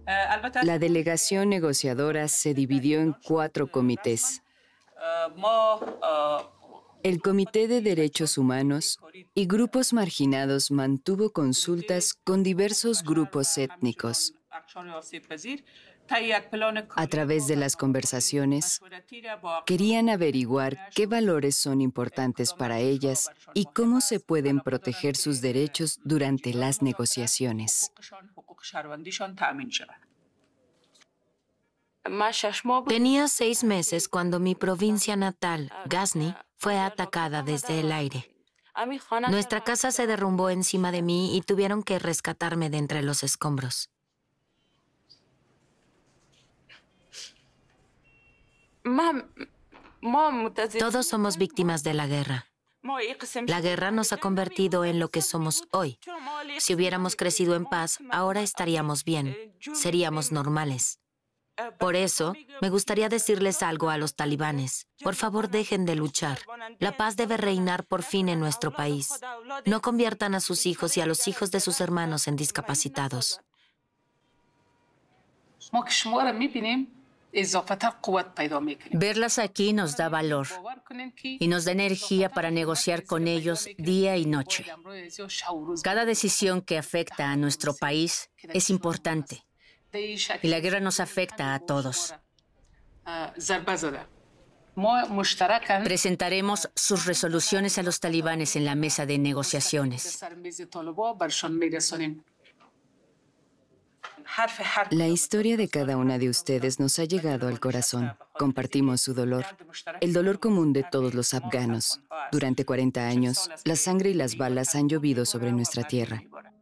La delegación negociadora se dividió en 4 comités: el Comité de Derechos Humanos y grupos marginados mantuvo consultas con diversos grupos étnicos. A través de las conversaciones, querían averiguar qué valores son importantes para ellas y cómo se pueden proteger sus derechos durante las negociaciones. Tenía 6 meses cuando mi provincia natal, Ghazni, fue atacada desde el aire. Nuestra casa se derrumbó encima de mí y tuvieron que rescatarme de entre los escombros. Todos somos víctimas de la guerra. La guerra nos ha convertido en lo que somos hoy. Si hubiéramos crecido en paz, ahora estaríamos bien, seríamos normales. Por eso, me gustaría decirles algo a los talibanes. Por favor, dejen de luchar. La paz debe reinar por fin en nuestro país. No conviertan a sus hijos y a los hijos de sus hermanos en discapacitados. Verlas aquí nos da valor y nos da energía para negociar con ellos día y noche. Cada decisión que afecta a nuestro país es importante y la guerra nos afecta a todos. Presentaremos sus resoluciones a los talibanes en la mesa de negociaciones. La historia de cada una de ustedes nos ha llegado al corazón. Compartimos su dolor, el dolor común de todos los afganos. Durante 40 años, la sangre y las balas han llovido sobre nuestra tierra.